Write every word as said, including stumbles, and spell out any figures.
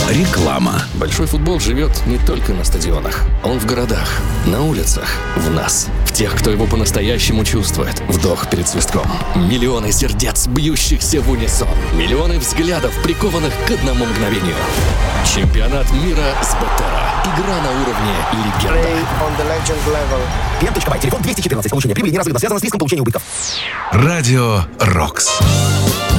Реклама. Большой футбол живет не только на стадионах. Он в городах, на улицах, в нас. В тех, кто его по-настоящему чувствует. Вдох перед свистком. Миллионы сердец, бьющихся в унисон. Миллионы взглядов, прикованных к одному мгновению. Чемпионат мира с Бетера. Игра на уровне легенда. пи эм точка бай, телефон двести четырнадцать. Получение прибыли неразрывно связано с риском получения убытков. Радио «Рокс».